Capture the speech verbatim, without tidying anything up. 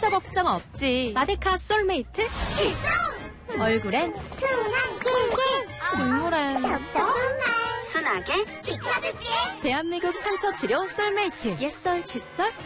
상처 걱정 없지. 마데카 솔메이트 출동! 얼굴엔 순한 꿀꿀 중물엔 답답한 말 순하게 지켜줄게. 대한민국 상처 치료 솔메이트. 옛설 칫솔